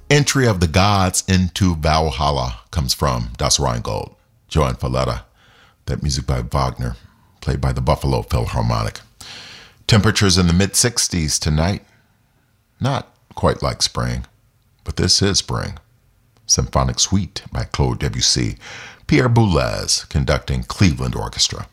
Entry of the Gods into Valhalla comes from Das Rheingold, Johann Falletta. That music by Wagner, played by the Buffalo Philharmonic. Temperatures in the mid-60s tonight. Not quite like spring, but this is spring. Symphonic Suite by Claude Debussy. Pierre Boulez conducting Cleveland Orchestra.